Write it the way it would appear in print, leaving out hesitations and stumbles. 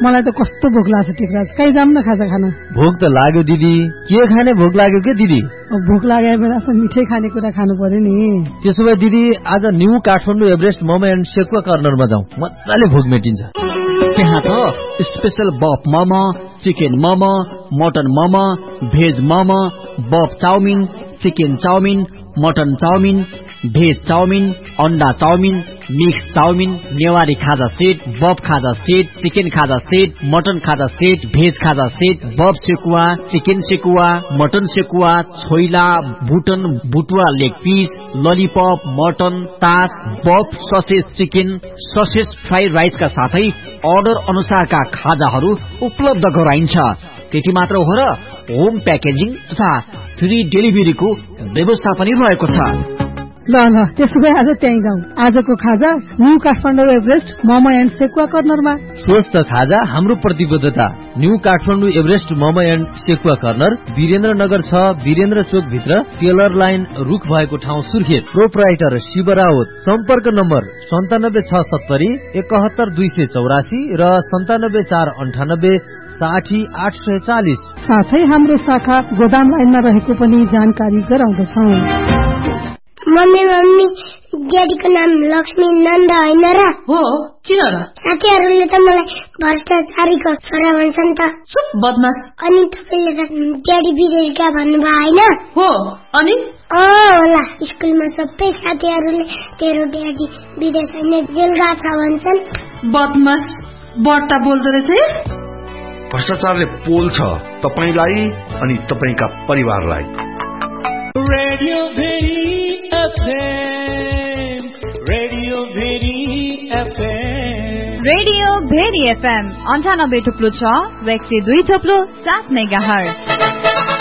मलाई त कस्तो भोक लाग्छ टेकराज, कहीँ जाऊँ न खाजा खान। भोक त लाग्यो दिदी, के खाने भोक लाग्यो के दिदी? भोक लागेको बेला मिठै खानेकुरा खानु पर्यो नि। त्यसो भए दिदी आज new Kathmandu Everest momo and sekuwa कर्नरमा जाउँ, मजाले भोक मेटिन्छ। त्यहाँ त स्पेशल बफ momo, chicken momo, mutton momo, veg momo, बफ chowmein, chicken chowmein, mutton chowmein, veg chowmein, अन्डा चाउमिन, मिक्स चाउमिन, नेवारी खाजा सेट, बफ खाजा सेट, चिकन खाजा सेट, मटन खाजा सेट, भेज खाजा सेट, बफ sekuwa, chicken sekuwa, mutton sekuwa, choila, बुटन बुटुवा leg piece, lollipop, mutton, तास, बफ ससेज चिकन, ससेज फ्राइड राइसका साथै order अनुसारका खाजाहरू उपलब्ध गराइन्छ। त्यति मात्र हो र होम प्याकेजिङ तथा फ्री डेलिभरीको व्यवस्था पनि रहेको छ। ल त्यसो भए आज त्यहीँ जाउँ। आजको खाजा new Kathmandu Everest momo and sekuwa कर्नरमा। स्वस्थ खाजा हाम्रो प्रतिबद्धता। New Kathmandu Everest momo and sekuwa corner Birendranagar 6, Birendra चोक भित्र, टेलर लाइन रुख भएको ठाउँ सुर्खेत। प्रोप्राइटर शिव राउत। सम्पर्क नम्बर 9767 71284 र 9748 60840। साथै हाम्रो शाखा गोदाम लाइनमा रहेको पनि जानकारी गराउँदछौँ। मम्मी ड्याडीको नाम लक्ष्मी नन्द होइन र? हो, किन र? साथीहरूले त मलाई भ्रष्टाचारीको छोरा भन्छन् त। चुप बदमास। अनि तपाईँले त ड्याडी विदेश गए भन्नुभयो होइन? हो, अनि? होला, स्कुलमा सबै साथीहरूले तेरो ड्याडी विदेश होइन जेल गएको छ भन्छन्। बदमास, बट्टा बोल्दो रहेछ। भ्रष्टाचारले पोल्छ तपाईलाई अनि तपाईका परिवारलाई। Radio very FM, radio very FM, radio very FM 98.6 र 102.7 मेगाहर्ज।